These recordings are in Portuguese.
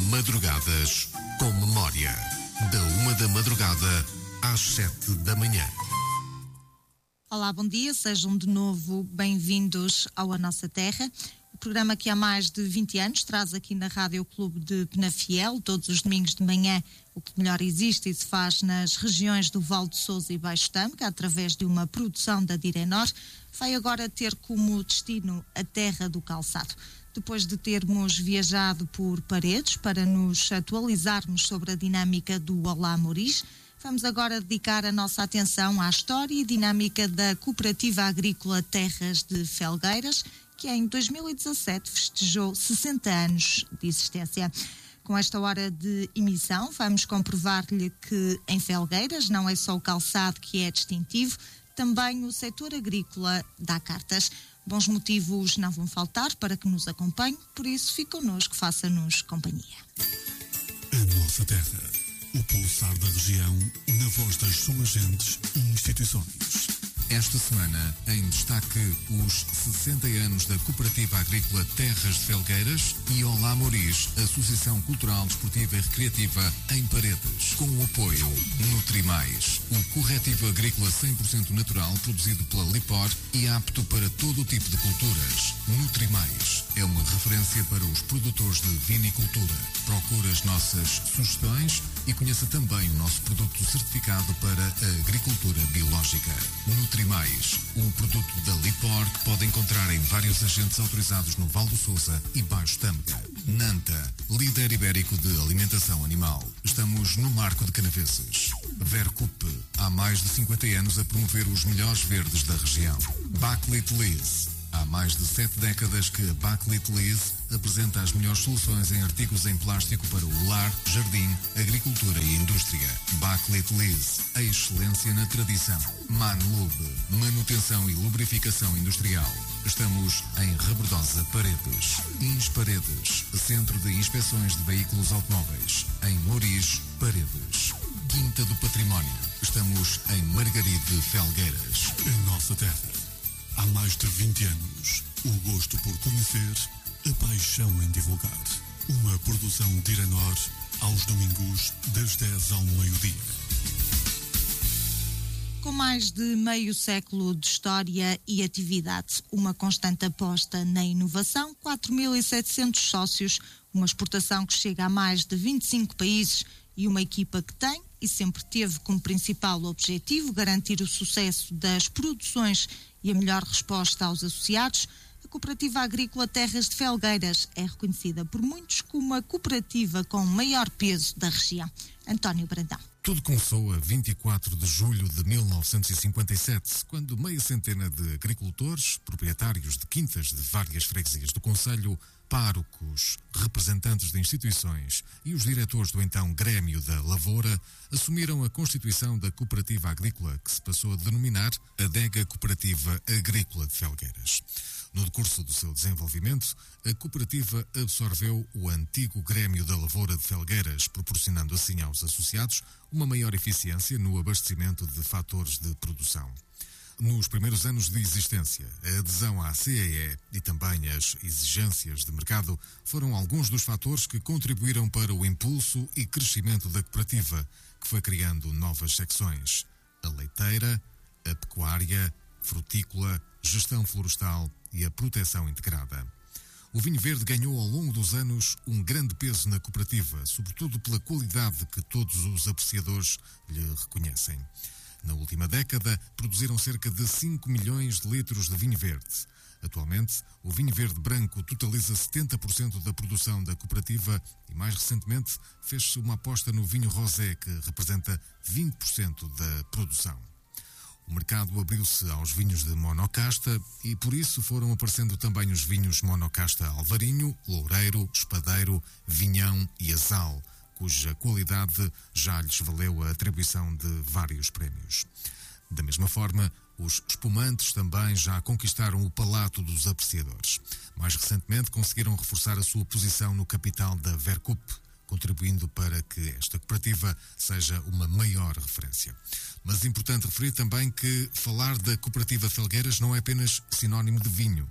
Madrugadas com Memória. Da 1 da madrugada às 7 da manhã. Olá, bom dia, sejam de novo bem-vindos ao A Nossa Terra. O programa que há mais de 20 anos traz aqui na Rádio Clube de Penafiel, todos os domingos de manhã, o que melhor existe e se faz nas regiões do Val de Sousa e Baixo Tâmega, através de uma produção da Direnor, vai agora ter como destino a Terra do Calçado. Depois de termos viajado por Paredes para nos atualizarmos sobre a dinâmica do Olá Moris, vamos agora dedicar a nossa atenção à história e dinâmica da Cooperativa Agrícola Terras de Felgueiras, que em 2017 festejou 60 anos de existência. Com esta hora de emissão, vamos comprovar-lhe que em Felgueiras não é só o calçado que é distintivo, também o setor agrícola dá cartas. Bons motivos não vão faltar para que nos acompanhe, por isso fique connosco, faça-nos companhia. A Nossa Terra, o pulsar da região, na voz das suas gentes e instituições. Esta semana, em destaque, os 60 anos da Cooperativa Agrícola Terras de Felgueiras e Olá Moris, Associação Cultural, Desportiva e Recreativa em Paredes, com o apoio Nutrimais, o corretivo agrícola 100% natural produzido pela Lipor e apto para todo o tipo de culturas. Nutrimais é uma referência para os produtores de vinicultura. Procure as nossas sugestões e conheça também o nosso produto certificado para a agricultura biológica. Nutrimais, um produto da Lipor que pode encontrar em vários agentes autorizados no Val do Sousa e Baixo Tâmega. Nanta, líder ibérico de alimentação animal. Estamos no Marco de Canaveses. Vercup, há mais de 50 anos a promover os melhores verdes da região. Backlit Lease. Há mais de 7 décadas que a Backlit Lease apresenta as melhores soluções em artigos em plástico para o lar, jardim, agricultura e indústria. Backlit Lease, a excelência na tradição. Manlube, manutenção e lubrificação industrial. Estamos em Rebordosa, Paredes. Ins Paredes, Centro de Inspeções de Veículos Automóveis. Em Moris, Paredes. Quinta do Património. Estamos em Margaride, Felgueiras. A Nossa Terra. Há mais de 20 anos, o gosto por conhecer, a paixão em divulgar. Uma produção Direnor, aos domingos, das 10 ao meio-dia. Com mais de meio século de história e atividade, uma constante aposta na inovação, 4.700 sócios, uma exportação que chega a mais de 25 países e uma equipa que tem e sempre teve como principal objetivo garantir o sucesso das produções e a melhor resposta aos associados, a Cooperativa Agrícola Terras de Felgueiras é reconhecida por muitos como a cooperativa com maior peso da região. António Brandão. Tudo começou a 24 de julho de 1957, quando meia centena de agricultores, proprietários de quintas de várias freguesias do concelho, párocos, representantes de instituições e os diretores do então Grêmio da Lavoura assumiram a constituição da Cooperativa Agrícola, que se passou a denominar Adega Cooperativa Agrícola de Felgueiras. No decurso do seu desenvolvimento, a cooperativa absorveu o antigo Grêmio da Lavoura de Felgueiras, proporcionando assim aos associados uma maior eficiência no abastecimento de fatores de produção. Nos primeiros anos de existência, a adesão à CEE e também as exigências de mercado foram alguns dos fatores que contribuíram para o impulso e crescimento da cooperativa, que foi criando novas secções: a leiteira, a pecuária, frutícola, gestão florestal e a proteção integrada. O vinho verde ganhou ao longo dos anos um grande peso na cooperativa, sobretudo pela qualidade que todos os apreciadores lhe reconhecem. Na última década, produziram cerca de 5 milhões de litros de vinho verde. Atualmente, o vinho verde branco totaliza 70% da produção da cooperativa e, mais recentemente, fez-se uma aposta no vinho rosé, que representa 20% da produção. O mercado abriu-se aos vinhos de monocasta e, por isso, foram aparecendo também os vinhos monocasta Alvarinho, Loureiro, Espadeiro, Vinhão e Azal, cuja qualidade já lhes valeu a atribuição de vários prémios. Da mesma forma, os espumantes também já conquistaram o palato dos apreciadores. Mais recentemente, conseguiram reforçar a sua posição no capital da Vercup, contribuindo para que esta cooperativa seja uma maior referência. Mas é importante referir também que falar da Cooperativa Felgueiras não é apenas sinónimo de vinho.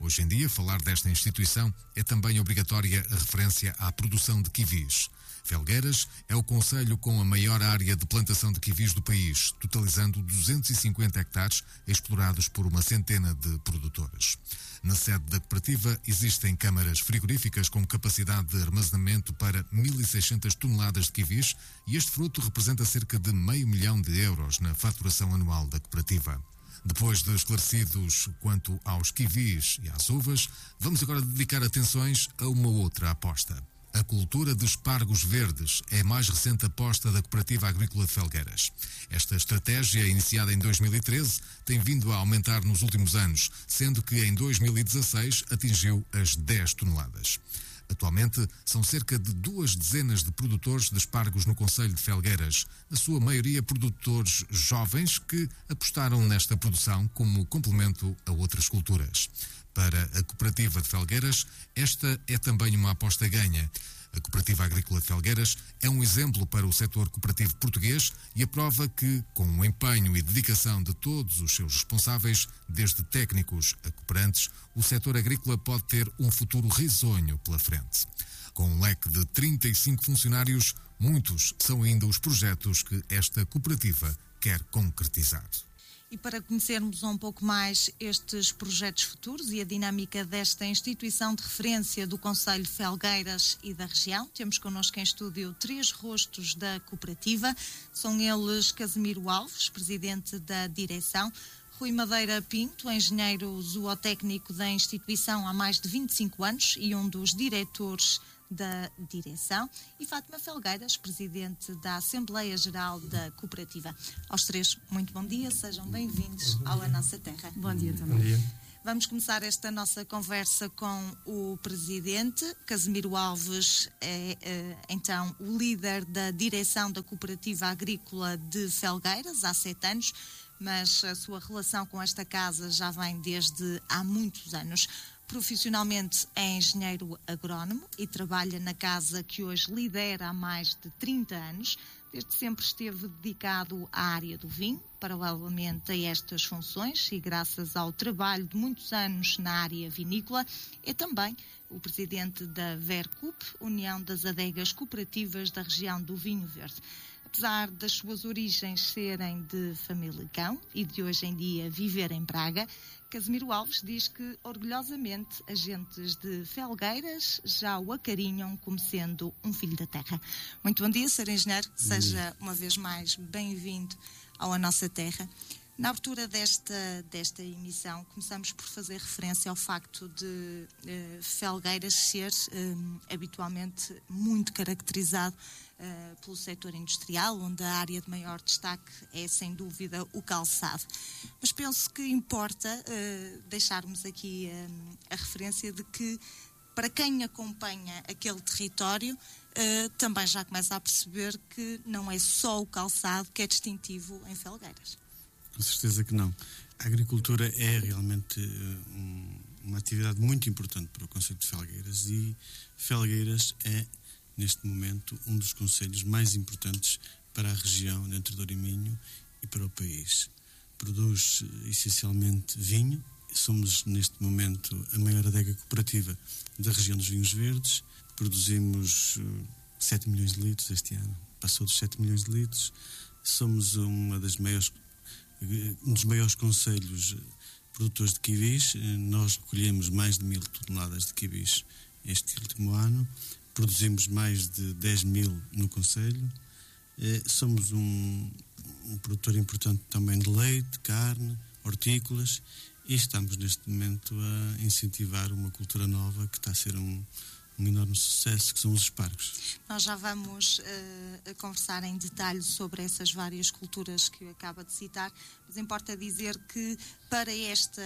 Hoje em dia, falar desta instituição é também obrigatória a referência à produção de kiwis. Felgueiras é o concelho com a maior área de plantação de kiwis do país, totalizando 250 hectares explorados por uma centena de produtores. Na sede da cooperativa existem câmaras frigoríficas com capacidade de armazenamento para 1.600 toneladas de kiwis e este fruto representa cerca de €500 mil na faturação anual da cooperativa. Depois de esclarecidos quanto aos kiwis e às uvas, vamos agora dedicar atenções a uma outra aposta. A cultura de espargos verdes é a mais recente aposta da Cooperativa Agrícola de Felgueiras. Esta estratégia, iniciada em 2013, tem vindo a aumentar nos últimos anos, sendo que em 2016 atingiu as 10 toneladas. Atualmente, são cerca de 2 dezenas de produtores de espargos no concelho de Felgueiras, a sua maioria produtores jovens que apostaram nesta produção como complemento a outras culturas. Para a Cooperativa de Felgueiras, esta é também uma aposta ganha. A Cooperativa Agrícola de Felgueiras é um exemplo para o setor cooperativo português e a prova que, com o empenho e dedicação de todos os seus responsáveis, desde técnicos a cooperantes, o setor agrícola pode ter um futuro risonho pela frente. Com um leque de 35 funcionários, muitos são ainda os projetos que esta cooperativa quer concretizar. E para conhecermos um pouco mais estes projetos futuros e a dinâmica desta instituição de referência do concelho de Felgueiras e da região, temos connosco em estúdio 3 rostos da cooperativa. São eles Casimiro Alves, presidente da direção, Rui Madeira Pinto, engenheiro zootécnico da instituição há mais de 25 anos e um dos diretores da direção, e Fátima Felgueiras, presidente da Assembleia Geral da Cooperativa. Aos 3, muito bom dia, sejam bem-vindos ao A Nossa Terra. Bom dia também. Bom dia. Vamos começar esta nossa conversa com o presidente. Casimiro Alves é, então, o líder da direção da Cooperativa Agrícola de Felgueiras há 7 anos, mas a sua relação com esta casa já vem desde há muitos anos. Profissionalmente é engenheiro agrónomo e trabalha na casa que hoje lidera há mais de 30 anos. Desde sempre esteve dedicado à área do vinho, paralelamente a estas funções, e graças ao trabalho de muitos anos na área vinícola, é também o presidente da VERCOOP, União das Adegas Cooperativas da região do Vinho Verde. Apesar das suas origens serem de Famalicão e de hoje em dia viver em Braga, Casimiro Alves diz que, orgulhosamente, agentes de Felgueiras já o acarinham como sendo um filho da terra. Muito bom dia, Sr. Engenheiro. Seja uma vez mais bem-vindo ao A Nossa Terra. Na abertura desta emissão, começamos por fazer referência ao facto de Felgueiras ser habitualmente muito caracterizado pelo setor industrial, onde a área de maior destaque é, sem dúvida, o calçado. Mas penso que importa deixarmos aqui a referência de que, para quem acompanha aquele território, também já começa a perceber que não é só o calçado que é distintivo em Felgueiras. Com certeza que não. A agricultura é realmente uma atividade muito importante para o concelho de Felgueiras, e Felgueiras é, neste momento, um dos concelhos mais importantes para a região de Entre Douro e Minho e para o país. Produz essencialmente vinho. Somos, neste momento, a maior adega cooperativa da região dos vinhos verdes. Produzimos 7 milhões de litros este ano. Passou dos 7 milhões de litros. Somos um dos maiores concelhos produtores de kiwis. Nós recolhemos mais de 1.000 toneladas de kiwis este último ano. Produzimos mais de 10 mil no concelho. Somos um produtor importante também de leite, carne, hortícolas, e estamos neste momento a incentivar uma cultura nova que está a ser um enorme sucesso, que são os espargos. Nós já vamos conversar em detalhe sobre essas várias culturas que acaba de citar, mas importa dizer que para esta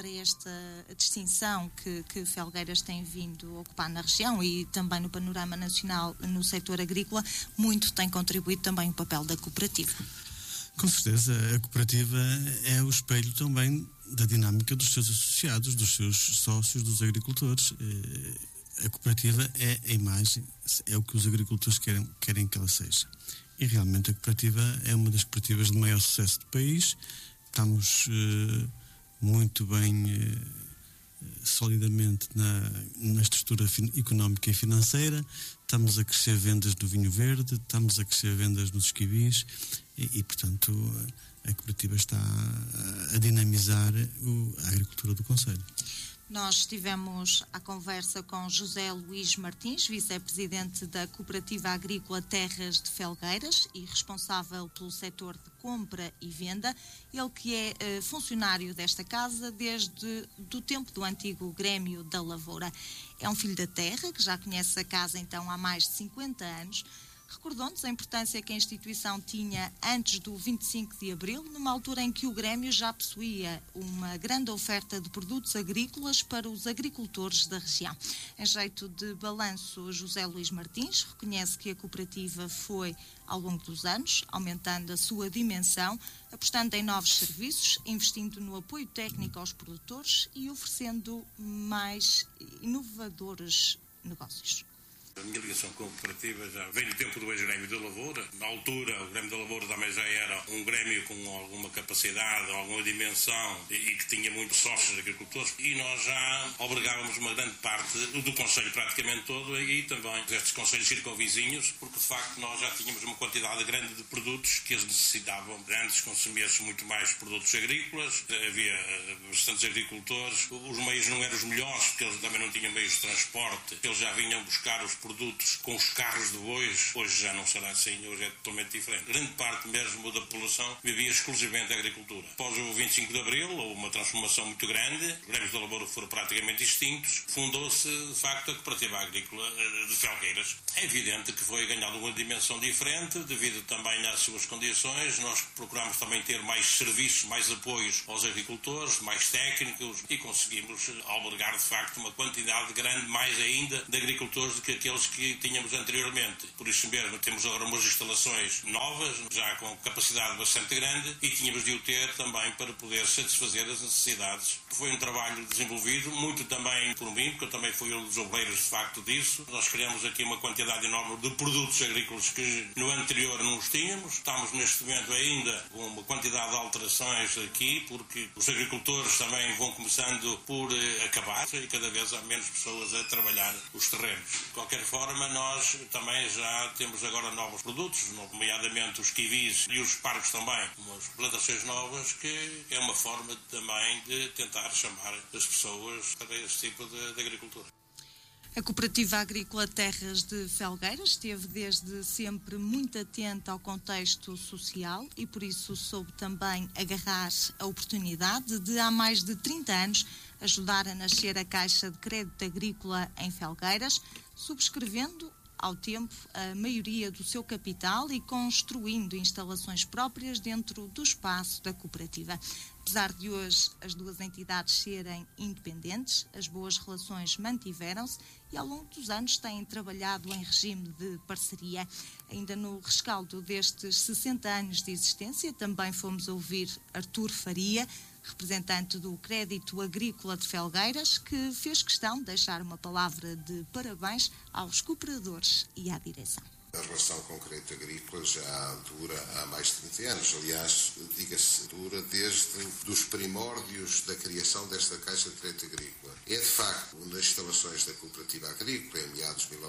distinção que Felgueiras tem vindo a ocupar na região e também no panorama nacional no setor agrícola, muito tem contribuído também o papel da cooperativa. Com certeza, a cooperativa é o espelho também da dinâmica dos seus associados, dos seus sócios, dos agricultores. A cooperativa é a imagem, é o que os agricultores querem que ela seja. E realmente a cooperativa é uma das cooperativas de maior sucesso do país. Estamos muito bem solidamente na estrutura económica e financeira, estamos a crescer vendas do vinho verde, estamos a crescer vendas nos esquibis e portanto, a cooperativa está a dinamizar a agricultura do concelho. Nós estivemos à conversa com José Luís Martins, vice-presidente da Cooperativa Agrícola Terras de Felgueiras e responsável pelo setor de compra e venda. Ele que é funcionário desta casa desde o tempo do antigo Grêmio da Lavoura. É um filho da terra que já conhece a casa então há mais de 50 anos. Recordou-nos a importância que a instituição tinha antes do 25 de Abril, numa altura em que o Grêmio já possuía uma grande oferta de produtos agrícolas para os agricultores da região. Em jeito de balanço, José Luís Martins reconhece que a cooperativa foi, ao longo dos anos, aumentando a sua dimensão, apostando em novos serviços, investindo no apoio técnico aos produtores e oferecendo mais inovadores negócios. A minha ligação com a cooperativa já vem do tempo do ex-Grêmio da Lavoura. Na altura, o Grêmio da Lavoura também já era um grêmio com alguma capacidade, alguma dimensão e que tinha muitos sócios agricultores. E nós já obrigávamos uma grande parte do concelho, praticamente todo, e também estes concelhos circunvizinhos, porque de facto nós já tínhamos uma quantidade grande de produtos que eles necessitavam. Antes consumia-se muito mais produtos agrícolas, havia bastantes agricultores. Os meios não eram os melhores, porque eles também não tinham meios de transporte. Eles já vinham buscar os produtos com os carros de bois. Hoje já não será assim, hoje é totalmente diferente. Grande parte mesmo da população vivia exclusivamente da agricultura. Após o 25 de Abril, houve uma transformação muito grande, os grêmios da Lavoura foram praticamente extintos, fundou-se de facto a Cooperativa Agrícola de Felgueiras. É evidente que foi ganhando uma dimensão diferente, devido também às suas condições. Nós procuramos também ter mais serviços, mais apoios aos agricultores, mais técnicos, e conseguimos albergar de facto uma quantidade grande, mais ainda, de agricultores do que aqueles que tínhamos anteriormente. Por isso mesmo temos agora umas instalações novas, já com capacidade bastante grande, e tínhamos de o ter também para poder satisfazer as necessidades. Foi um trabalho desenvolvido, muito também por mim, porque eu também fui um dos obreiros de facto disso. Nós criamos aqui uma quantidade enorme de produtos agrícolas que no anterior não os tínhamos. Estamos neste momento ainda com uma quantidade de alterações aqui, porque os agricultores também vão começando por acabar e cada vez há menos pessoas a trabalhar os terrenos. De qualquer forma, nós também já temos agora novos produtos, nomeadamente os kiwis e os pargos também, umas plantações novas, que é uma forma também de tentar chamar as pessoas para este tipo de agricultura. A Cooperativa Agrícola Terras de Felgueiras esteve desde sempre muito atenta ao contexto social e por isso soube também agarrar a oportunidade de há mais de 30 anos ajudar a nascer a Caixa de Crédito Agrícola em Felgueiras, subscrevendo ao tempo a maioria do seu capital e construindo instalações próprias dentro do espaço da cooperativa. Apesar de hoje as duas entidades serem independentes, as boas relações mantiveram-se e ao longo dos anos têm trabalhado em regime de parceria. Ainda no rescaldo destes 60 anos de existência, também fomos ouvir Artur Faria, representante do Crédito Agrícola de Felgueiras, que fez questão de deixar uma palavra de parabéns aos cooperadores e à direção. A relação com o crédito agrícola já dura há mais de 30 anos. Aliás, diga-se, dura desde os primórdios da criação desta Caixa de Crédito Agrícola. É, de facto, nas instalações da Cooperativa Agrícola, em meados de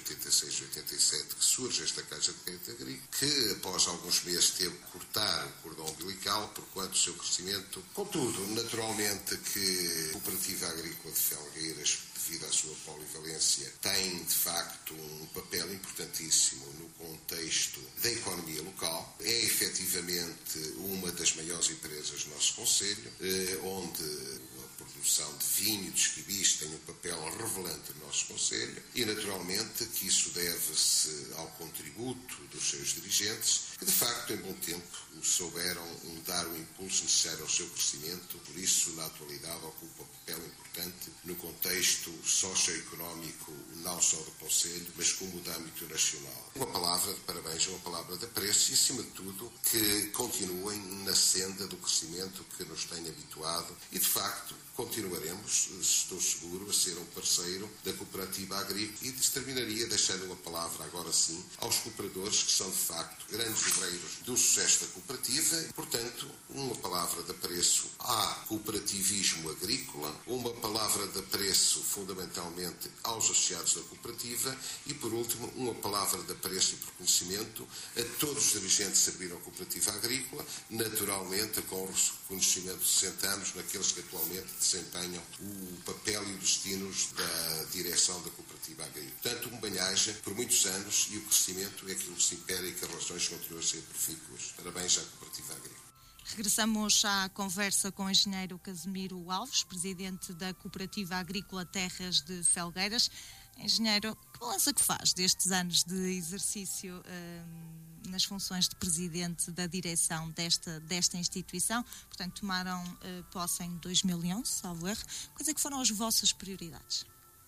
1986-87, que surge esta Caixa de Crédito Agrícola, que, após alguns meses, teve que cortar o cordão umbilical, porquanto o seu crescimento. Contudo, naturalmente que a Cooperativa Agrícola de Felgueiras, devido à sua polivalência, tem, de facto, um papel importantíssimo no contexto da economia local. É, efetivamente, uma das maiores empresas do nosso concelho, onde a produção de vinho e de esquibis tem um papel relevante no nosso concelho e, naturalmente, que isso deve-se ao contributo dos seus dirigentes, que, de facto, em bom tempo, souberam dar o impulso necessário ao seu crescimento. Por isso, na atualidade, ocupa um papel importante no contexto socioeconómico, não só do concelho, mas como do âmbito nacional. Uma palavra de parabéns, uma palavra de apreço e, acima de tudo, que continuem na senda do crescimento que nos tem habituado e, de facto, continuaremos, estou seguro, a ser um parceiro da cooperativa agrícola e terminaria deixando uma palavra, agora sim, aos cooperadores, que são de facto grandes obreiros do sucesso da cooperativa e, portanto, uma palavra de apreço ao cooperativismo agrícola, uma palavra de apreço fundamentalmente aos associados da cooperativa e, por último, uma palavra de apreço e reconhecimento a todos os dirigentes que serviram a cooperativa agrícola, naturalmente com o reconhecimento de 60 anos naqueles que atualmente desempenham o papel e os destinos da direção da cooperativa agrícola. Portanto, um bem-aja por muitos anos e o crescimento é aquilo que se impera e que as relações continuam a ser profícuas. Parabéns à cooperativa agrícola. Regressamos à conversa com o engenheiro Casimiro Alves, presidente da Cooperativa Agrícola Terras de Felgueiras. Engenheiro, que balança que faz destes anos de exercício nas funções de presidente da direção desta instituição? Portanto, tomaram posse em 2011, salvo erro. Quais é que foram as vossas prioridades?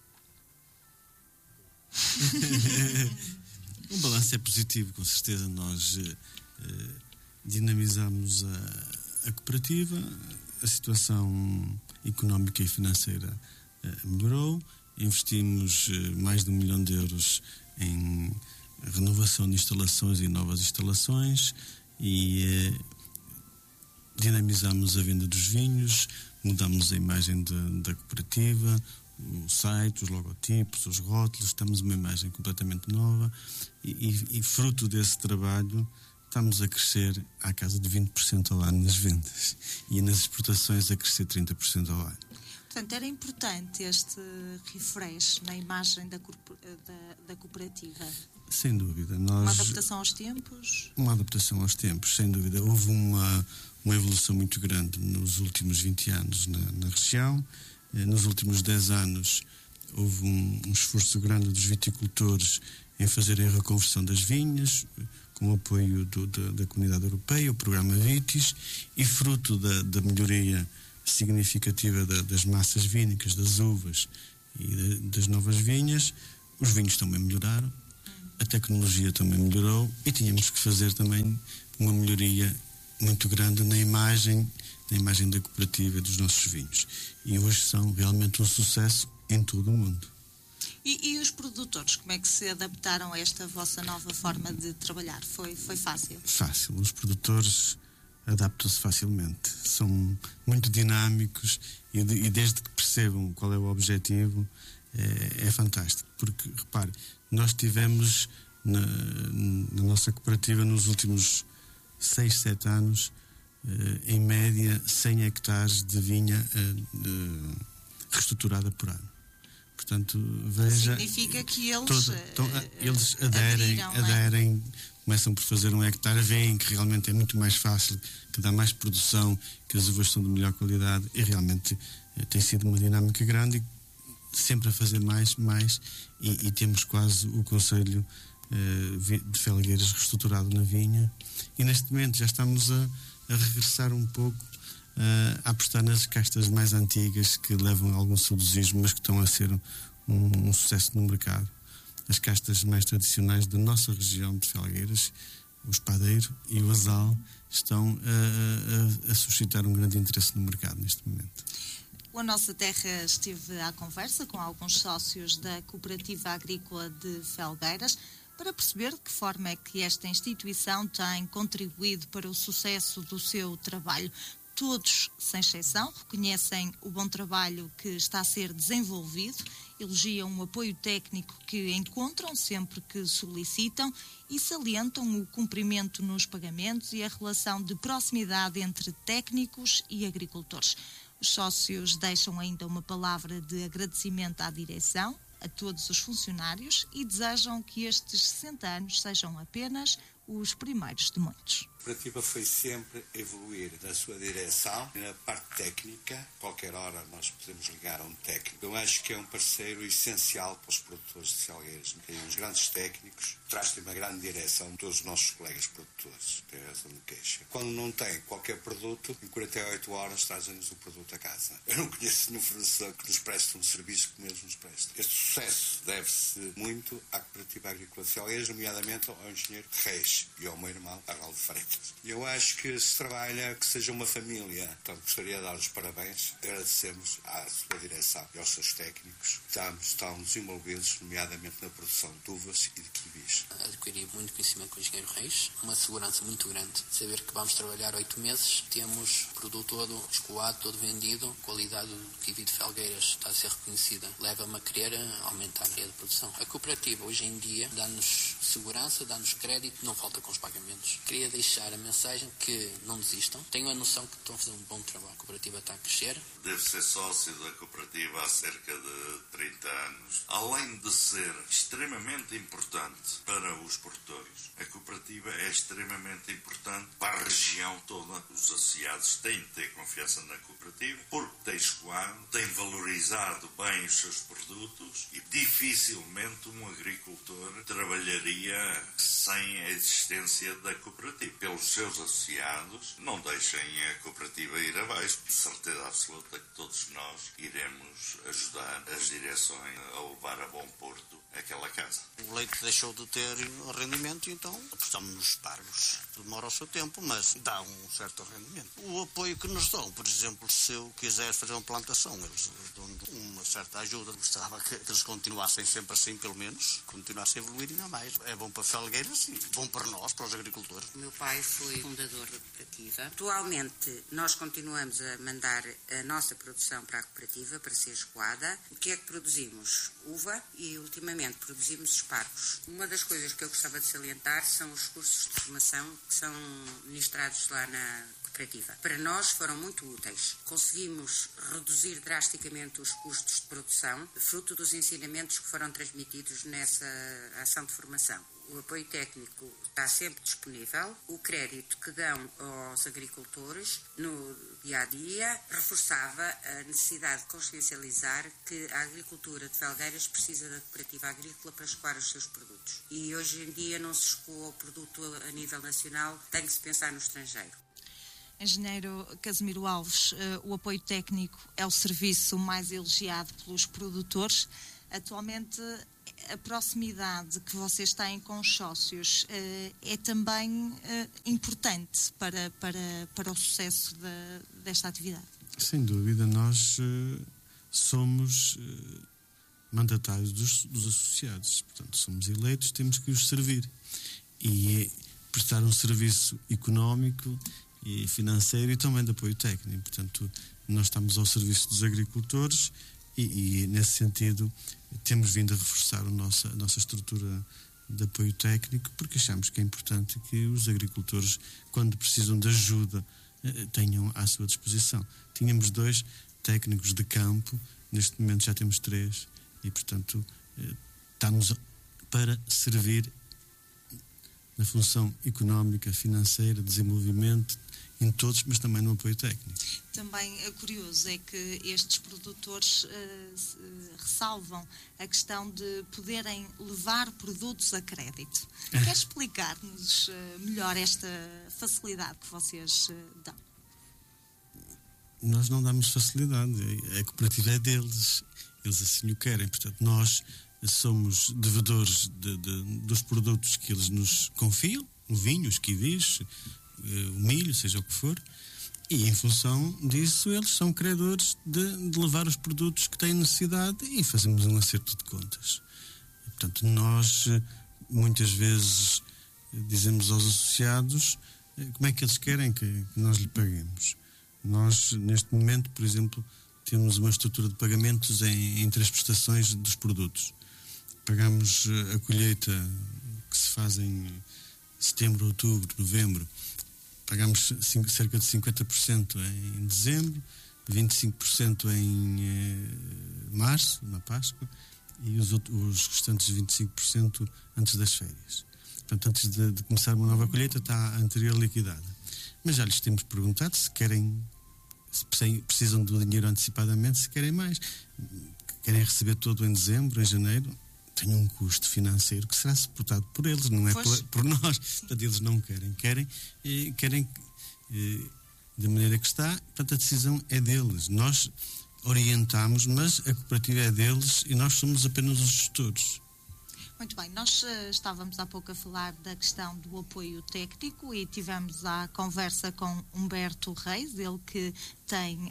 O balanço é positivo, com certeza. Nós dinamizamos a cooperativa, a situação económica e financeira melhorou, investimos mais de 1 milhão de euros em renovação de instalações e novas instalações e dinamizamos a venda dos vinhos, mudamos a imagem da cooperativa, o site, os logotipos, os rótulos, estamos uma imagem completamente nova e fruto desse trabalho estamos a crescer à casa de 20% ao ano nas vendas e nas exportações a crescer 30% ao ano. Portanto, era importante este refresh na imagem da cooperativa? Sem dúvida. Uma adaptação aos tempos? Uma adaptação aos tempos, sem dúvida. Houve uma evolução muito grande nos últimos 20 anos na região. Nos últimos 10 anos houve um esforço grande dos viticultores em fazerem a reconversão das vinhas, com o apoio da Comunidade Europeia, o programa Vitis, e fruto da melhoria significativa das massas vínicas, das uvas e das novas vinhas, os vinhos também melhoraram, a tecnologia também melhorou e tínhamos que fazer também uma melhoria muito grande na imagem da cooperativa e dos nossos vinhos. E hoje são realmente um sucesso em todo o mundo. E os produtores, como é que se adaptaram a esta vossa nova forma de trabalhar? Foi fácil? Fácil. Os produtores adaptam-se facilmente. São muito dinâmicos e desde que percebam qual é o objetivo, é fantástico. Porque, repare, nós tivemos na nossa cooperativa nos últimos 6, 7 anos, em média, 100 hectares de vinha reestruturada por ano. Portanto, veja... Significa que eles... eles aderem, começam por fazer 1 hectare, veem que realmente é muito mais fácil, que dá mais produção, que as uvas são de melhor qualidade e realmente tem sido uma dinâmica grande e sempre a fazer mais e temos quase o Conselho de Felgueiras reestruturado na vinha e neste momento já estamos a regressar um pouco a apostar nas castas mais antigas que levam a algum saudosismo, mas que estão a ser um sucesso no mercado. As castas mais tradicionais da nossa região de Felgueiras, o Espadeiro e o Azal, estão a suscitar um grande interesse no mercado neste momento. A Nossa Terra esteve à conversa com alguns sócios da Cooperativa Agrícola de Felgueiras para perceber de que forma é que esta instituição tem contribuído para o sucesso do seu trabalho. Todos, sem exceção, reconhecem o bom trabalho que está a ser desenvolvido, elogiam o apoio técnico que encontram sempre que solicitam e salientam o cumprimento nos pagamentos e a relação de proximidade entre técnicos e agricultores. Os sócios deixam ainda uma palavra de agradecimento à direção, a todos os funcionários e desejam que estes 60 anos sejam apenas os primeiros de muitos. A cooperativa foi sempre evoluir na sua direção, na parte técnica. Qualquer hora nós podemos ligar a um técnico. Eu acho que é um parceiro essencial para os produtores de Felgueiras. mesmo. Tem uns grandes técnicos, traz-te uma grande direção, todos os nossos colegas produtores, tem razão de queixa. Quando não tem qualquer produto, em 48 horas trazem-nos o produto a casa. Eu não conheço nenhum fornecedor que nos preste um serviço que eles nos prestam. Este sucesso deve-se muito à Cooperativa Agrícola de Felgueiras, nomeadamente ao engenheiro Reis e ao meu irmão, Arnaldo Freitas. Eu acho que se trabalha, que seja uma família. Portanto, gostaria de dar os parabéns. Agradecemos à sua direção e aos seus técnicos que estão envolvidos, nomeadamente na produção de uvas e de kiwis. Adquiri muito conhecimento com o engenheiro Reis, uma segurança muito grande. Saber que vamos trabalhar 8 meses, temos o produto todo escoado, todo vendido, a qualidade do kiwi de Felgueiras está a ser reconhecida. Leva-me a querer aumentar a área de produção. A cooperativa hoje em dia dá-nos segurança, dá-nos crédito, não falta com os pagamentos. Queria deixar a mensagem que não desistam, tenham a noção que estão a fazer um bom trabalho. A cooperativa está a crescer. Devo ser sócio da cooperativa há cerca de 30 anos. Além de ser extremamente importante para os produtores, a cooperativa é extremamente importante para a região toda. Os associados têm de ter confiança na cooperativa, porque tem escoado, tem valorizado bem os seus produtos e dificilmente um agricultor trabalharia sem a existência da cooperativa. Pelos seus associados, não deixem a cooperativa ir abaixo. De certeza absoluta que todos nós iremos ajudar as direções a levar a bom porto aquela casa. O leite deixou de ter rendimento e então apostamos nos pargos. Demora o seu tempo, mas dá um certo rendimento. O apoio que nos dão, por exemplo, se eu quiser fazer uma plantação, eles dão uma certa ajuda. Gostava que eles continuassem sempre assim, pelo menos, continuassem a evoluir ainda mais. É bom para Felgueiras e bom para nós, para os agricultores. O meu pai foi fundador da cooperativa. Atualmente, nós continuamos a mandar a nossa produção para a cooperativa, para ser escoada. O que é que produzimos? Uva e, ultimamente, produzimos espargos. Uma das coisas que eu gostava de salientar são os cursos de formação que são ministrados lá na cooperativa. Para nós foram muito úteis. Conseguimos reduzir drasticamente os custos de produção, fruto dos ensinamentos que foram transmitidos nessa ação de formação. O apoio técnico está sempre disponível. O crédito que dão aos agricultores no dia-a-dia reforçava a necessidade de consciencializar que a agricultura de Felgueiras precisa da cooperativa agrícola para escoar os seus produtos. E hoje em dia não se escoa o produto a nível nacional, tem que se pensar no estrangeiro. Engenheiro Casimiro Alves, o apoio técnico é o serviço mais elogiado pelos produtores. Atualmente, a proximidade que vocês têm com os sócios é também importante para o sucesso desta atividade? Sem dúvida, nós somos mandatários dos associados, portanto somos eleitos, temos que os servir e prestar um serviço económico e financeiro e também de apoio técnico. Portanto, nós estamos ao serviço dos agricultores e nesse sentido temos vindo a reforçar a nossa estrutura de apoio técnico, porque achamos que é importante que os agricultores, quando precisam de ajuda, tenham à sua disposição. Tínhamos 2 técnicos de campo, neste momento já temos 3 e, portanto, estamos para servir na função económica, financeira, desenvolvimento, em todos, mas também no apoio técnico. Também curioso é que estes produtores ressalvam a questão de poderem levar produtos a crédito. Quer explicar-nos melhor esta facilidade que vocês dão? Nós não damos facilidade, a cooperativa é deles, eles assim o querem, portanto nós somos devedores dos produtos que eles nos confiam, o vinho, os kiwis, o milho, seja o que for, e em função disso eles são credores de levar os produtos que têm necessidade e fazemos um acerto de contas. Portanto, nós muitas vezes dizemos aos associados como é que eles querem que nós lhe paguemos. Nós, neste momento, por exemplo, temos uma estrutura de pagamentos em 3 prestações dos produtos. Pagamos a colheita que se faz em setembro, outubro, novembro. Pagamos cerca de 50% em dezembro, 25% em março, na Páscoa, e os restantes 25% antes das férias. Portanto, antes de começar uma nova colheita, está a anterior liquidada. Mas já lhes temos perguntado se precisam do dinheiro antecipadamente, se querem mais. Querem receber todo em dezembro, em janeiro, tem um custo financeiro que será suportado por eles, não é por nós. Portanto, eles não querem da maneira que está, portanto a decisão é deles. Nós orientamos, mas a cooperativa é deles e nós somos apenas os gestores. Muito bem, nós estávamos há pouco a falar da questão do apoio técnico e tivemos a conversa com Humberto Reis, ele que tem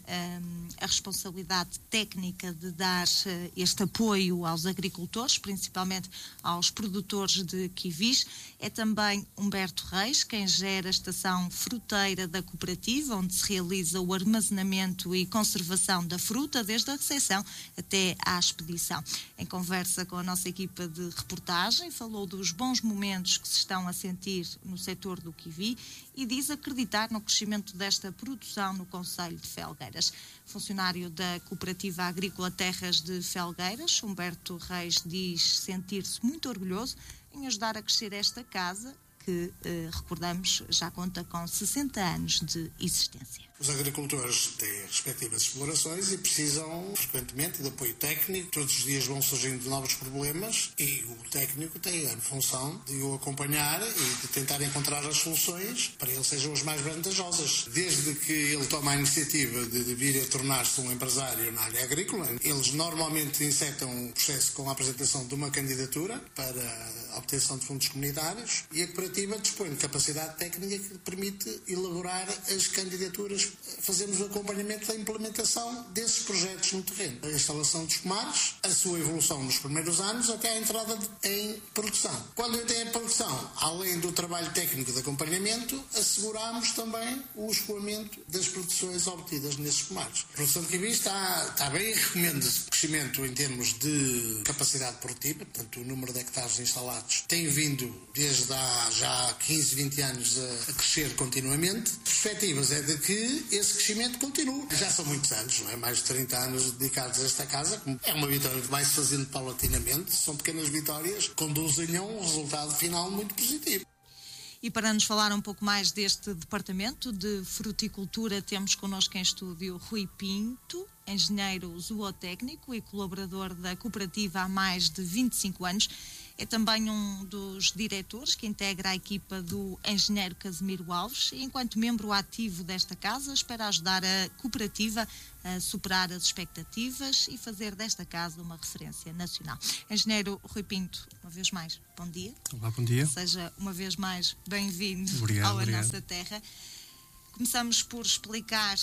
a responsabilidade técnica de dar este apoio aos agricultores, principalmente aos produtores de kiwis. É também Humberto Reis quem gera a estação fruteira da cooperativa, onde se realiza o armazenamento e conservação da fruta, desde a recepção até à expedição. Em conversa com a nossa equipa de reportagem, falou dos bons momentos que se estão a sentir no setor do kiwi e diz acreditar no crescimento desta produção no concelho de Felgueiras. Funcionário da Cooperativa Agrícola Terras de Felgueiras, Humberto Reis diz sentir-se muito orgulhoso em ajudar a crescer esta casa, que, recordamos, já conta com 60 anos de existência. Os agricultores têm respectivas explorações e precisam frequentemente de apoio técnico. Todos os dias vão surgindo novos problemas e o técnico tem a função de o acompanhar e de tentar encontrar as soluções para ele sejam as mais vantajosas. Desde que ele toma a iniciativa de vir a tornar-se um empresário na área agrícola, eles normalmente insetam um processo com a apresentação de uma candidatura para a obtenção de fundos comunitários e a cooperativa dispõe de capacidade técnica que permite elaborar as candidaturas. Fazemos o acompanhamento da implementação desses projetos no terreno. A instalação dos pomares, a sua evolução nos primeiros anos até a entrada em produção. Quando entra em produção, além do trabalho técnico de acompanhamento, asseguramos também o escoamento das produções obtidas nesses pomares. A produção de kiwi está bem, recomenda-se crescimento em termos de capacidade produtiva, portanto o número de hectares instalados tem vindo desde há já 15, 20 anos a crescer continuamente. Perspectivas é de que esse crescimento continua. Já são muitos anos, não é? Mais de 30 anos dedicados a esta casa. É uma vitória que vai-se fazendo paulatinamente. São pequenas vitórias que conduzem a um resultado final muito positivo. E para nos falar um pouco mais deste departamento de fruticultura, temos connosco em estúdio Rui Pinto, engenheiro zootécnico e colaborador da cooperativa há mais de 25 anos. É também um dos diretores que integra a equipa do engenheiro Casimiro Alves e, enquanto membro ativo desta casa, espera ajudar a cooperativa a superar as expectativas e fazer desta casa uma referência nacional. Engenheiro Rui Pinto, uma vez mais, bom dia. Olá, bom dia. Seja uma vez mais bem-vindo à nossa terra. Começamos por explicar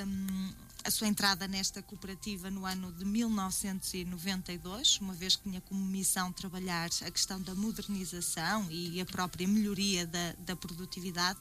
a sua entrada nesta cooperativa no ano de 1992, uma vez que tinha como missão trabalhar a questão da modernização e a própria melhoria da produtividade.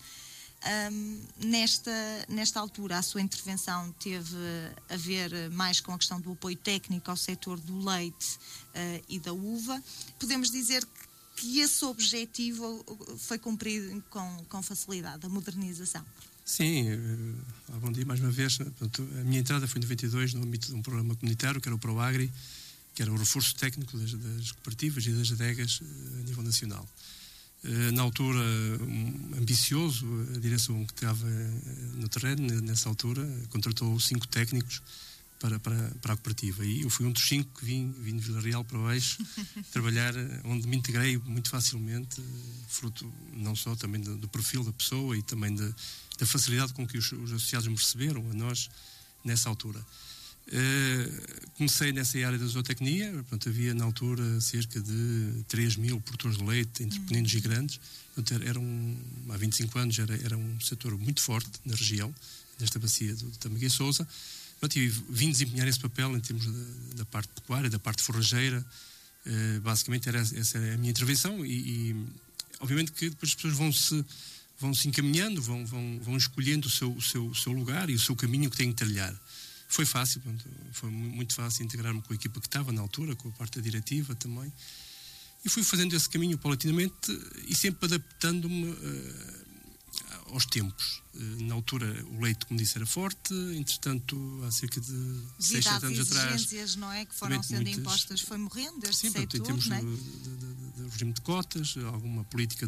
Nesta altura, a sua intervenção teve a ver mais com a questão do apoio técnico ao setor do leite e da uva. Podemos dizer que esse objetivo foi cumprido com facilidade, a modernização. Sim, bom dia mais uma vez. Portanto, a minha entrada foi em 92 no âmbito de um programa comunitário que era o ProAgri, que era o reforço técnico das cooperativas e das adegas a nível nacional. Na altura, ambicioso, a direção que estava no terreno, nessa altura, contratou 5 técnicos para a cooperativa. E eu fui um dos 5 que vim de Vila Real para o Eixo trabalhar, onde me integrei muito facilmente, fruto não só também do perfil da pessoa e também da facilidade com que os associados me receberam a nós nessa altura. Comecei nessa área da zootecnia, portanto, havia na altura cerca de 3.000 produtores de leite entre pequeninos e grandes. Portanto, há 25 anos era um setor muito forte na região, nesta bacia do Tâmega e Sousa. E vim desempenhar esse papel em termos da parte pecuária, da parte forrageira. Basicamente essa era a minha intervenção e obviamente que depois as pessoas vão se encaminhando, vão escolhendo o seu lugar e o seu caminho que têm que trilhar. Foi fácil, foi muito fácil integrar-me com a equipa que estava na altura, com a parte diretiva também. E fui fazendo esse caminho paulatinamente e sempre adaptando-me aos tempos. Na altura o leite, como disse, era forte, entretanto há cerca de 6, 7 anos atrás... exigências, não é, que foram sendo impostas, foi morrendo deste setor, em termos não é? de regime de cotas, alguma política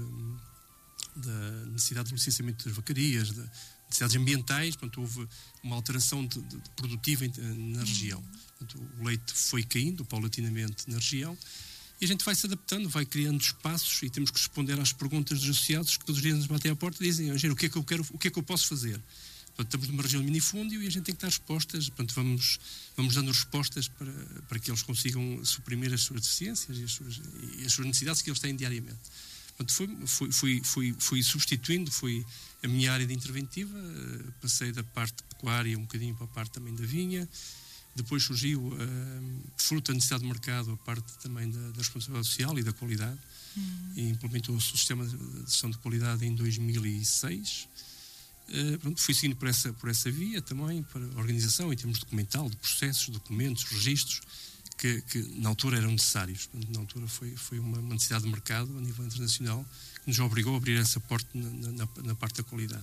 da necessidade do licenciamento das vacarias, de necessidades ambientais, portanto houve uma alteração produtiva na região. Portanto, o leite foi caindo paulatinamente na região E a gente vai se adaptando, vai criando espaços e temos que responder às perguntas dos associados que todos os dias nos batem à porta e dizem: engenheiro, o que é que eu quero, o que é que eu posso fazer? Portanto, estamos numa região de minifúndio e a gente tem que dar respostas. Portanto, vamos dando respostas para que eles consigam suprimir as suas deficiências e as suas necessidades que eles têm diariamente. Portanto, fui substituindo, a minha área de interventiva, passei da parte pecuária um bocadinho para a parte também da vinha. Depois surgiu, fruto da necessidade de mercado, a parte também da responsabilidade social e da qualidade. E implementou o sistema de gestão de qualidade em 2006. Fui seguindo por essa via também, para a organização em termos documental, de processos, documentos, registros, que na altura eram necessários. Portanto, na altura foi uma necessidade de mercado a nível internacional que nos obrigou a abrir essa porta na parte da qualidade.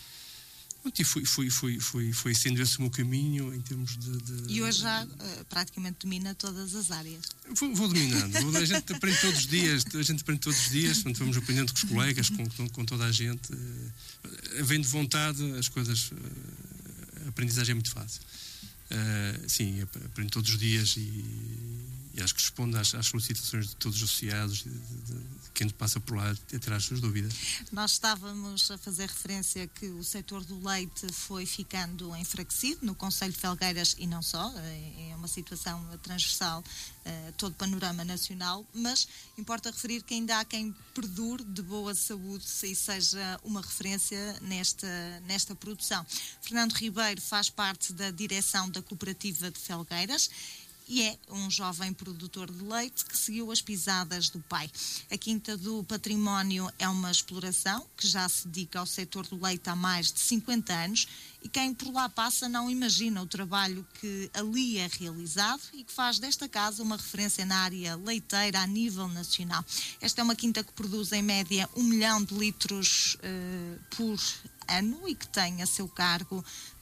E foi sendo esse o meu caminho em termos de... E hoje já praticamente domina todas as áreas. Vou dominando. A gente aprende todos os dias. Portanto, vamos aprendendo com os colegas, com toda a gente. Havendo vontade, as coisas... A aprendizagem é muito fácil. Sim, aprendo todos os dias e acho que responde às solicitações de todos os associados, de quem passa por lá a ter as suas dúvidas. Nós estávamos a fazer referência que o setor do leite foi ficando enfraquecido no concelho de Felgueiras e não só, é uma situação transversal a todo o panorama nacional, mas importa referir que ainda há quem perdure de boa saúde e seja uma referência nesta produção. Fernando Ribeiro faz parte da direção da Cooperativa de Felgueiras e é um jovem produtor de leite que seguiu as pisadas do pai. A Quinta do Património é uma exploração que já se dedica ao setor do leite há mais de 50 anos e quem por lá passa não imagina o trabalho que ali é realizado e que faz desta casa uma referência na área leiteira a nível nacional. Esta é uma quinta que produz em média 1 milhão de litros por ano e que tem a seu cargo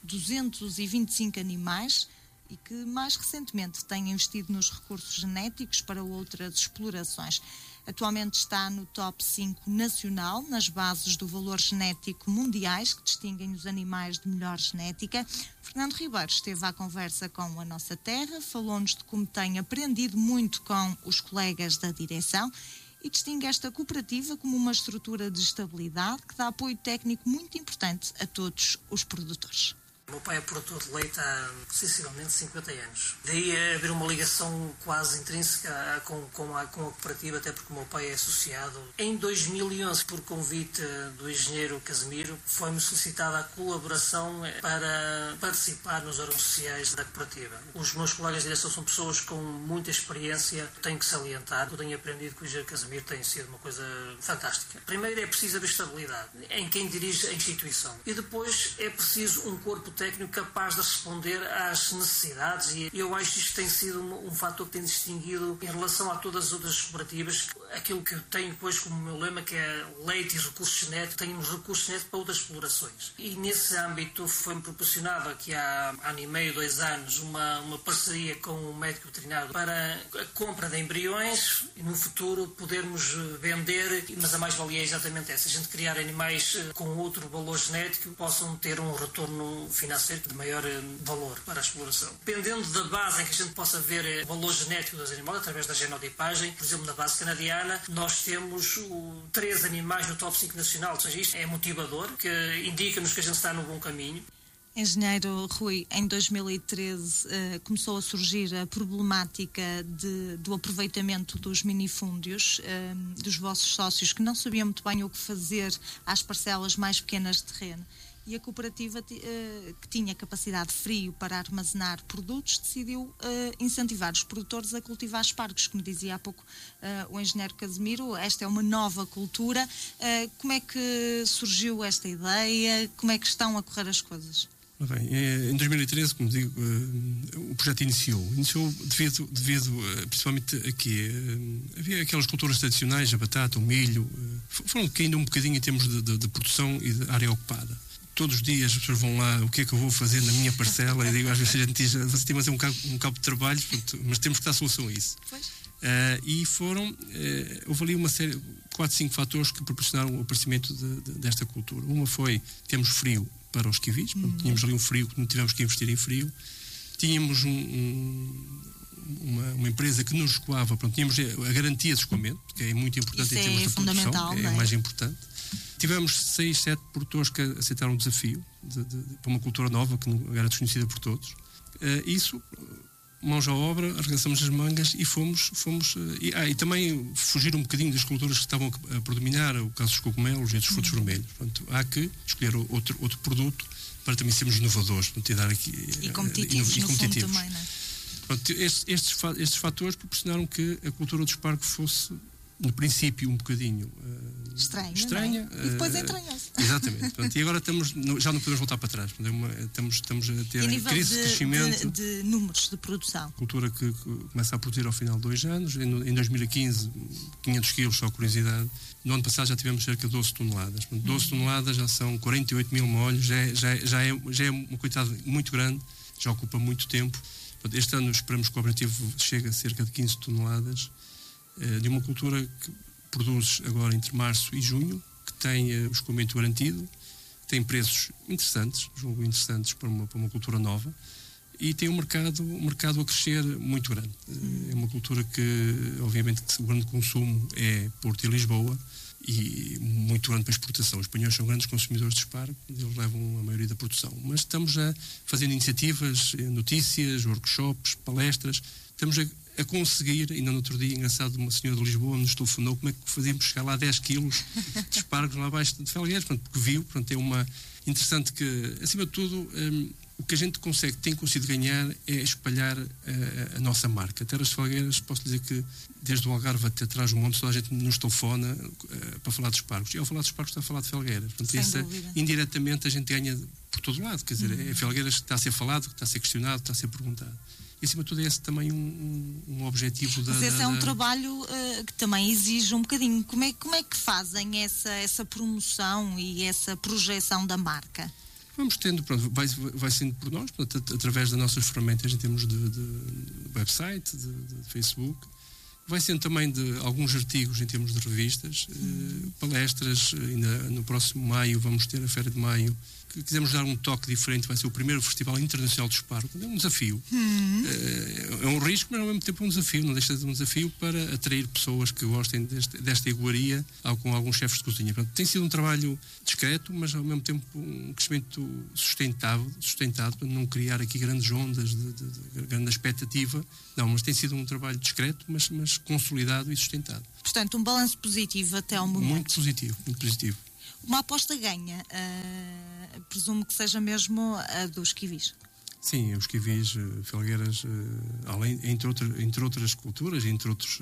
225 animais, e que mais recentemente tem investido nos recursos genéticos para outras explorações. Atualmente está no top 5 nacional, nas bases do valor genético mundiais, que distinguem os animais de melhor genética. Fernando Ribeiro esteve à conversa com a Nossa Terra, falou-nos de como tem aprendido muito com os colegas da direção e distingue esta cooperativa como uma estrutura de estabilidade que dá apoio técnico muito importante a todos os produtores. O meu pai é produtor de leite há sensivelmente 50 anos. Daí haver uma ligação quase intrínseca com a cooperativa, até porque o meu pai é associado. Em 2011, por convite do engenheiro Casimiro, foi-me solicitada a colaboração para participar nos órgãos sociais da cooperativa. Os meus colegas de direção são pessoas com muita experiência, tenho que salientar. Eu tenho aprendido que o engenheiro Casimiro tem sido uma coisa fantástica. Primeiro é preciso haver estabilidade em quem dirige a instituição. E depois é preciso um corpo técnico capaz de responder às necessidades e eu acho que isto tem sido um fator que tem distinguido em relação a todas as outras cooperativas. Aquilo que eu tenho depois como meu lema, que é leite e recursos genéticos, temos recursos genéticos para outras explorações. E nesse âmbito foi-me proporcionado aqui há ano e meio, 2 anos, uma parceria com o médico veterinário para a compra de embriões e no futuro podermos vender, mas a mais-valia é exatamente essa, a gente criar animais com outro valor genético que possam ter um retorno financeiro de maior valor para a exploração. Dependendo da base em que a gente possa ver o valor genético dos animais, através da genotipagem, por exemplo, na base canadiana, nós temos 3 animais no top 5 nacional, ou seja, isto é motivador, que indica-nos que a gente está no bom caminho. Engenheiro Rui, em 2013 começou a surgir a problemática do aproveitamento dos minifúndios, dos vossos sócios que não sabiam muito bem o que fazer às parcelas mais pequenas de terreno. E a cooperativa, que tinha capacidade de frio para armazenar produtos, decidiu incentivar os produtores a cultivar espargos, como dizia há pouco o engenheiro Casimiro. Esta é uma nova cultura. Como é que surgiu esta ideia? Como é que estão a correr as coisas? Bem, em 2013, como digo, o projeto iniciou devido principalmente a que havia aquelas culturas tradicionais, a batata, o milho, foram caindo um bocadinho em termos de produção e de área ocupada. Todos os dias as pessoas vão lá, o que é que eu vou fazer na minha parcela? E digo, às vezes a gente diz, você tem mais um cabo de trabalho, mas temos que dar solução a isso. E houve ali uma série, 4, 5 fatores que proporcionaram o aparecimento desta cultura. Uma foi, temos frio para os kiwis, tínhamos ali um frio que não tivemos que investir em frio. Tínhamos uma empresa que nos escoava, pronto, tínhamos a garantia de escoamento, que é muito importante isso em termos de produção, é o mais importante. Tivemos 6, 7 produtores que aceitaram o desafio para uma cultura nova que não era desconhecida por todos. Isso, mãos à obra, arregaçamos as mangas e fomos e também fugir um bocadinho das culturas que estavam a predominar, o caso dos cogumelos e dos frutos vermelhos. Portanto, há que escolher outro produto para também sermos inovadores, e dar aqui e competitivos, no fundo também, não é? Pronto, estes fatores proporcionaram que a cultura do espargo fosse, no princípio, um bocadinho estranha, e depois entranhou-se. Exatamente. Pronto, e agora já não podemos voltar para trás. Estamos a ter crise de crescimento. De números de produção. Cultura que começa a produzir ao final de 2 anos. Em 2015, 500 quilos, só curiosidade. No ano passado já tivemos cerca de 12 toneladas. 12 toneladas já são 48 mil molhos, já é uma quantidade muito grande, já ocupa muito tempo. Este ano esperamos que o objetivo chegue a cerca de 15 toneladas de uma cultura que produz agora entre março e junho, que tem o escoamento garantido, tem preços interessantes, julgo interessantes para uma cultura nova, e tem um mercado a crescer muito grande. É uma cultura que, obviamente, que o grande consumo é Porto e Lisboa, e muito grande para a exportação. Os espanhóis são grandes consumidores de espargo, eles levam a maioria da produção. Mas estamos a fazer iniciativas, notícias, workshops, palestras, estamos a conseguir, ainda no outro dia, engraçado, uma senhora de Lisboa nos telefonou como é que fazíamos chegar lá 10 quilos de espargos lá abaixo de Felgueiras, porque viu, é uma interessante que, acima de tudo, o que a gente tem conseguido ganhar é espalhar a nossa marca. Terras de Felgueiras, posso dizer que desde o Algarve até atrás do monte, toda a gente nos telefona para falar de espargos. E ao falar de espargos está a falar de Felgueiras. Portanto, indiretamente a gente ganha por todo lado. Quer dizer, é Felgueiras que está a ser falado, que está a ser questionado, que está a ser perguntado. E acima de tudo é esse também um objetivo Mas esse é um trabalho que também exige um bocadinho. Como é que fazem essa promoção e essa projeção da marca? Vamos tendo, pronto, vai sendo por nós, portanto, através das nossas ferramentas em termos de website, de Facebook. Vai sendo também de alguns artigos em termos de revistas, palestras. Ainda no próximo maio vamos ter a Feira de Maio, que quisemos dar um toque diferente. Vai ser o primeiro Festival Internacional de Espargo. É um desafio. É um risco, mas ao mesmo tempo um desafio. Não deixa de ser um desafio para atrair pessoas que gostem desta iguaria com alguns chefes de cozinha. Portanto, tem sido um trabalho discreto, mas ao mesmo tempo um crescimento sustentado, para não criar aqui grandes ondas de grande expectativa. Não, mas tem sido um trabalho discreto, mas consolidado e sustentado. Portanto, um balanço positivo até ao momento. Muito positivo. Uma aposta ganha, presumo que seja mesmo a dos kiwis. Sim, os kiwis, Felgueiras, entre outras culturas, entre outras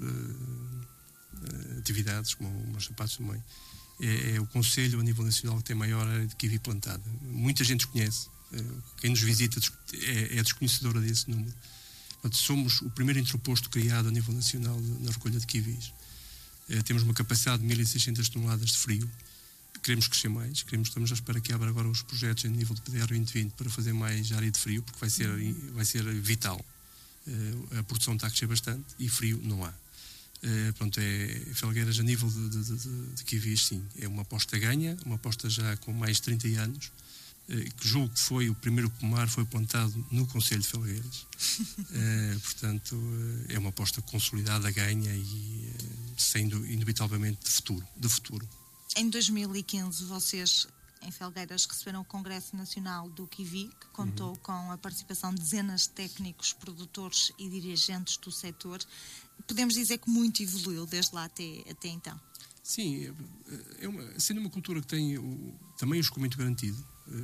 atividades, como os sapatos também, é o concelho a nível nacional que tem maior área de kiwi plantada. Muita gente conhece, quem nos visita é desconhecedora desse número. Portanto, somos o primeiro entreposto criado a nível nacional na recolha de kiwis. Temos uma capacidade de 1.600 toneladas de frio. Queremos crescer mais, estamos à espera que abra agora os projetos em nível de PDR 2020 para fazer mais área de frio, porque vai ser vital. A produção está a crescer bastante e frio não há. Felgueiras a nível de kiwis, sim, é uma aposta ganha, uma aposta já com mais de 30 anos, que julgo que foi o primeiro pomar foi plantado no concelho de Felgueiras. Portanto, é uma aposta consolidada, ganha e sendo inevitavelmente de futuro. Em 2015, vocês, em Felgueiras, receberam o Congresso Nacional do Kiwi, que contou com a participação de dezenas de técnicos, produtores e dirigentes do setor. Podemos dizer que muito evoluiu desde lá até então? Sim, sendo uma cultura que tem também o escoamento garantido,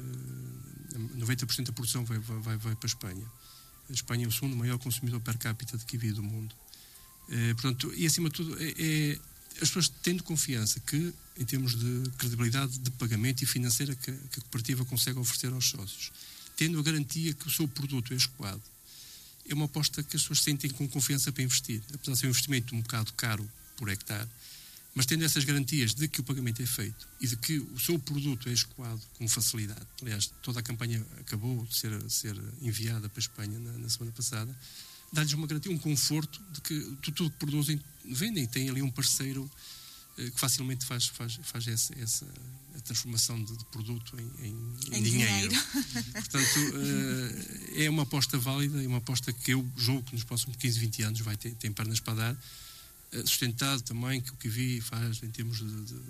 90% da produção vai para a Espanha. A Espanha é o segundo maior consumidor per capita de kiwi do mundo. Portanto, e acima de tudo, as pessoas tendo confiança que, em termos de credibilidade de pagamento e financeira que a cooperativa consegue oferecer aos sócios, tendo a garantia que o seu produto é escoado, é uma aposta que as pessoas sentem com confiança para investir. Apesar de ser um investimento um bocado caro por hectare, mas tendo essas garantias de que o pagamento é feito e de que o seu produto é escoado com facilidade. Aliás, toda a campanha acabou de ser enviada para a Espanha na semana passada, dá-lhes uma garantia, um conforto de que tudo que produzem, vendem, têm ali um parceiro que facilmente faz essa a transformação de produto em dinheiro. Portanto, é uma aposta válida, é uma aposta que eu julgo que nos próximos 15, 20 anos tem pernas para dar, sustentado também que o Kiwi faz em termos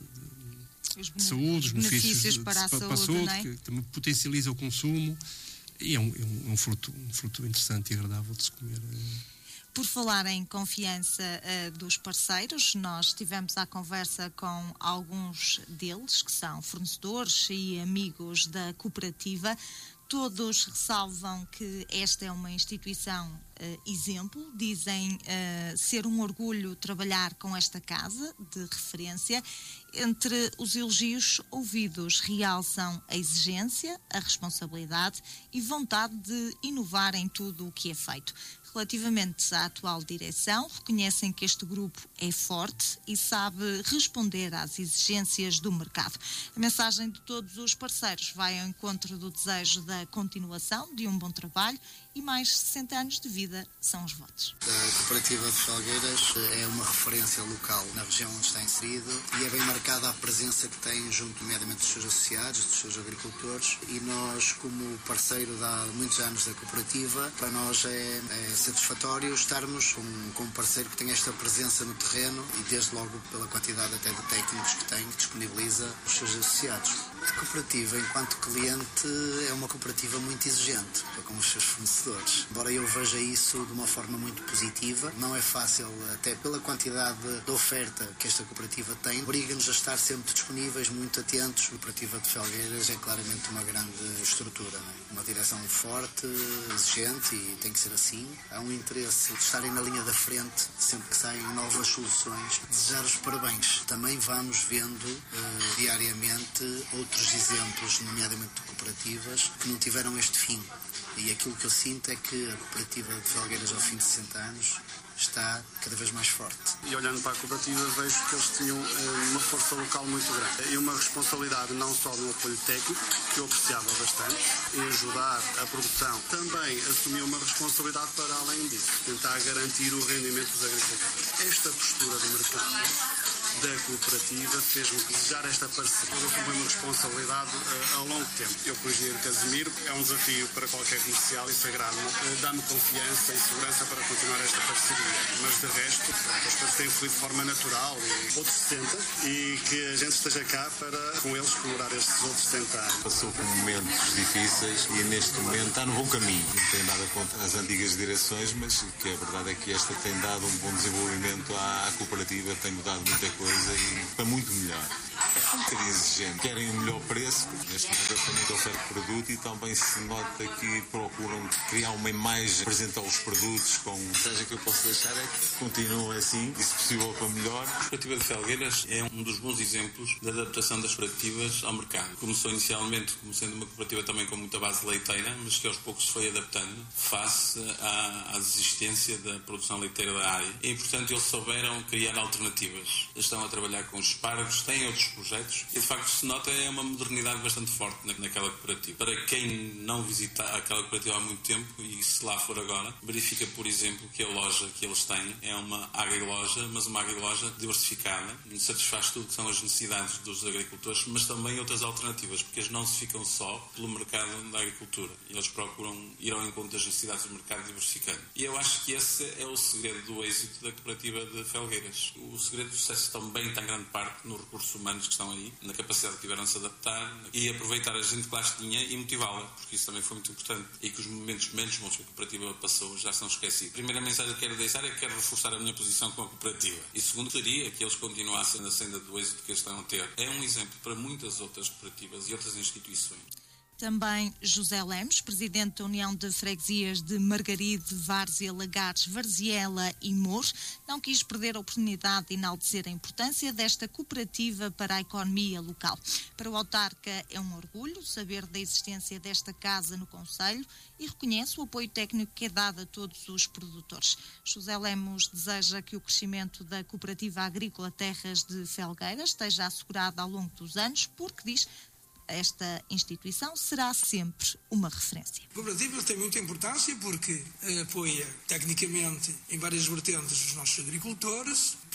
de saúde, os benefícios para a saúde, que também potencializa o consumo, e é um fruto interessante e agradável de se comer. Por falar em confiança dos parceiros, nós tivemos a conversa com alguns deles, que são fornecedores e amigos da cooperativa. Todos ressalvam que esta é uma instituição exemplo, dizem ser um orgulho trabalhar com esta casa de referência. Entre os elogios ouvidos, realçam a exigência, a responsabilidade e vontade de inovar em tudo o que é feito. Relativamente à atual direção, reconhecem que este grupo é forte e sabe responder às exigências do mercado. A mensagem de todos os parceiros vai ao encontro do desejo da continuação de um bom trabalho e mais 60 anos de vida são os votos. A cooperativa de Felgueiras é uma referência local na região onde está inserido e é bem marcada a presença que tem junto, nomeadamente, dos seus associados, dos seus agricultores, e nós, como parceiro de há muitos anos da cooperativa, para nós é satisfatório estarmos com um parceiro que tem esta presença no terreno e desde logo pela quantidade até de técnicos que tem, que disponibiliza os seus associados. A cooperativa, enquanto cliente, é uma cooperativa muito exigente com os seus fornecedores. Embora eu veja isso de uma forma muito positiva, não é fácil, até pela quantidade de oferta que esta cooperativa tem, obriga-nos a estar sempre disponíveis, muito atentos. A cooperativa de Felgueiras é claramente uma grande estrutura, não é? Uma direção forte, exigente, e tem que ser assim. Há um interesse de estarem na linha da frente sempre que saem novas soluções. Desejar os parabéns. Também vamos vendo diariamente outros exemplos, nomeadamente de cooperativas, que não tiveram este fim. E aquilo que eu sinto é que a cooperativa de Felgueiras, ao fim de 60 anos, está cada vez mais forte. E olhando para a cooperativa, vejo que eles tinham uma força local muito grande e uma responsabilidade não só no apoio técnico, que eu apreciava bastante, em ajudar a produção. Também assumiu uma responsabilidade para além disso, tentar garantir o rendimento dos agricultores. Esta postura do mercado da cooperativa fez-me desejar esta parceria como uma responsabilidade ao longo tempo. Eu, com o engenheiro Casimiro, é um desafio para qualquer comercial e sagrado-me, dá-me confiança e segurança para continuar esta parceria. Mas de resto, as coisas têm fluído de forma natural e outros 60, e que a gente esteja cá para com eles comemorar estes outros 60 anos. Passou por momentos difíceis e neste momento está no bom caminho. Não tem nada contra as antigas direções, mas que a verdade é que esta tem dado um bom desenvolvimento à cooperativa, tem mudado muita coisa e para muito melhor. É um bocadinho exigente. Querem o melhor preço, neste momento eles também oferecem produto e também se nota que procuram criar uma imagem, apresentar os produtos com... A mensagem que eu posso deixar é que continuem assim e, se possível, para melhor. A cooperativa de Felgueiras é um dos bons exemplos da adaptação das cooperativas ao mercado. Começou inicialmente como sendo uma cooperativa também com muita base leiteira, mas que aos poucos se foi adaptando face à existência da produção leiteira da área. E, portanto, eles souberam criar alternativas. Estão a trabalhar com os espargos, têm outros projetos e, de facto, se nota é uma modernidade bastante forte naquela cooperativa. Para quem não visita aquela cooperativa há muito tempo e se lá for agora, verifica, por exemplo, que a loja que eles têm é uma agriloja, mas uma agriloja diversificada, satisfaz tudo que são as necessidades dos agricultores, mas também outras alternativas, porque eles não se ficam só pelo mercado da agricultura. Eles procuram ir ao encontro das necessidades do mercado diversificando. E eu acho que esse é o segredo do êxito da cooperativa de Felgueiras. O segredo do sucesso também tem grande parte nos recursos humanos que estão aí, na capacidade que tiveram de se adaptar e aproveitar a gente que lá tinha e motivá-la, porque isso também foi muito importante, e que os momentos menos bons que a cooperativa passou já são esquecidos. A primeira mensagem que quero deixar é que quero reforçar a minha posição com a cooperativa. E segundo, seria que eles continuassem na senda do êxito que eles estão a ter. É um exemplo para muitas outras cooperativas e outras instituições. Também José Lemos, presidente da União de Freguesias de Margaride, Várzea, Lagares, Varziela e Mouros, não quis perder a oportunidade de enaltecer a importância desta cooperativa para a economia local. Para o autarca é um orgulho saber da existência desta casa no concelho e reconhece o apoio técnico que é dado a todos os produtores. José Lemos deseja que o crescimento da Cooperativa Agrícola Terras de Felgueiras esteja assegurado ao longo dos anos, porque diz esta instituição será sempre uma referência. A cooperativa tem muita importância porque apoia tecnicamente em várias vertentes os nossos agricultores,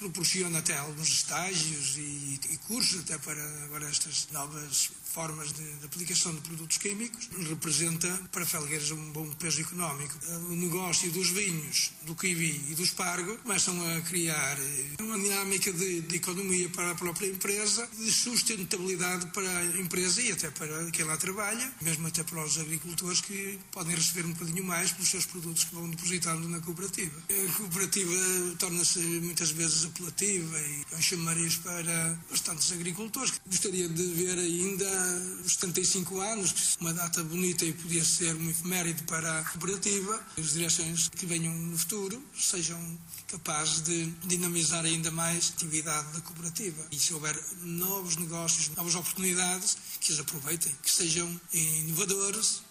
proporciona até alguns estágios e cursos até para agora estas novas formas de aplicação de produtos químicos, representa para Felgueiras um bom peso económico. O negócio dos vinhos, do kiwi e do espargo começam a criar uma dinâmica de economia para a própria empresa, de sustentabilidade para a empresa e até para quem lá trabalha, mesmo até para os agricultores que podem receber um bocadinho mais pelos seus produtos que vão depositando na cooperativa. A cooperativa torna-se muitas vezes apelativa e é um chamariz para bastantes agricultores. Gostaria de ver ainda os 75 anos, uma data bonita e podia ser uma efeméride para a cooperativa. As direções que venham no futuro sejam capazes de dinamizar ainda mais a atividade da cooperativa. E se houver novos negócios, novas oportunidades, que as aproveitem, que sejam inovadores.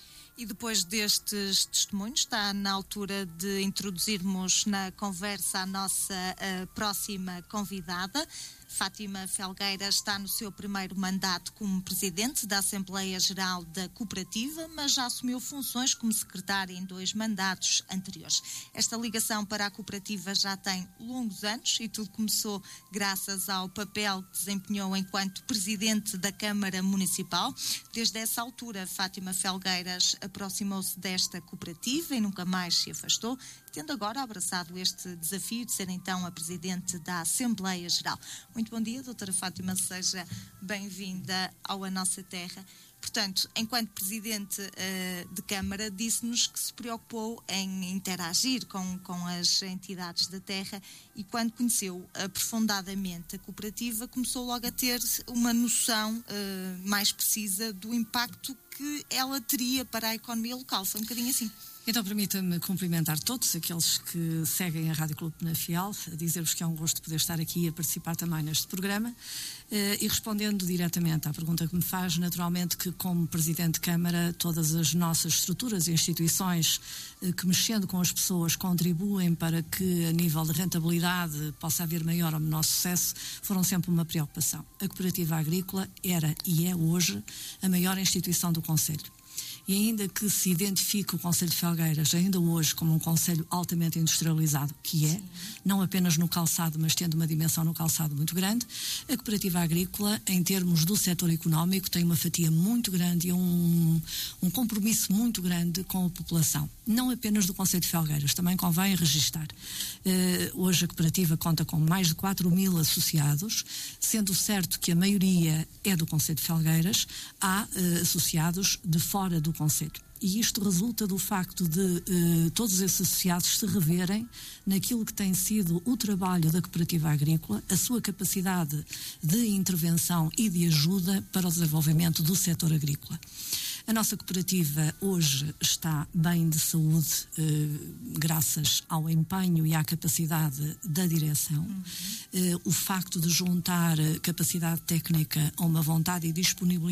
E depois destes testemunhos, está na altura de introduzirmos na conversa a nossa próxima convidada. Fátima Felgueiras está no seu primeiro mandato como presidente da Assembleia Geral da Cooperativa, mas já assumiu funções como secretária em 2 mandatos anteriores. Esta ligação para a cooperativa já tem longos anos e tudo começou graças ao papel que desempenhou enquanto presidente da Câmara Municipal. Desde essa altura, Fátima Felgueiras aproximou-se desta cooperativa e nunca mais se afastou, tendo agora abraçado este desafio de ser então a presidente da Assembleia Geral. Muito bom dia, doutora Fátima, seja bem-vinda ao A Nossa Terra. Portanto, enquanto presidente de Câmara, disse-nos que se preocupou em interagir com as entidades da terra e quando conheceu aprofundadamente a cooperativa, começou logo a ter uma noção mais precisa do impacto que ela teria para a economia local. Foi um bocadinho assim. Então, permita-me cumprimentar todos aqueles que seguem a Rádio Clube Penafiel, dizer-vos que é um gosto poder estar aqui a participar também neste programa e respondendo diretamente à pergunta que me faz, naturalmente que como Presidente de Câmara, todas as nossas estruturas e instituições que mexendo com as pessoas contribuem para que a nível de rentabilidade possa haver maior ou menor sucesso, foram sempre uma preocupação. A Cooperativa Agrícola era e é hoje a maior instituição do Concelho. E ainda que se identifique o Concelho de Felgueiras ainda hoje como um concelho altamente industrializado, que é, não apenas no calçado, mas tendo uma dimensão no calçado muito grande, a Cooperativa Agrícola, em termos do setor económico, tem uma fatia muito grande e um compromisso muito grande com a população. Não apenas do Concelho de Felgueiras, também convém registar. Hoje a Cooperativa conta com mais de 4.000 associados, sendo certo que a maioria é do Concelho de Felgueiras, há associados de fora do Concelho. E isto resulta do facto de todos esses associados se reverem naquilo que tem sido o trabalho da Cooperativa Agrícola, a sua capacidade de intervenção e de ajuda para o desenvolvimento do setor agrícola. A nossa cooperativa hoje está bem de saúde graças ao empenho e à capacidade da direção. O facto de juntar capacidade técnica a uma vontade e disponibilidade